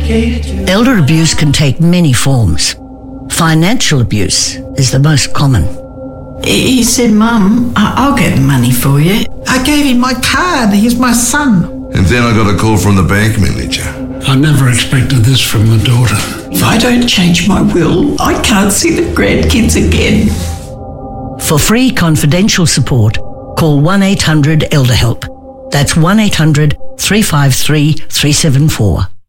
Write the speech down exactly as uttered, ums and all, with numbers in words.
Elder abuse can take many forms. Financial abuse is the most common. He said, Mum, I- I'll get the money for you. I gave him my card. He's my son. And then I got a call from the bank manager. I never expected this from my daughter. If I don't change my will, I can't see the grandkids again. For free confidential support, call one eight hundred elder help. That's one eight hundred three five three three seven four.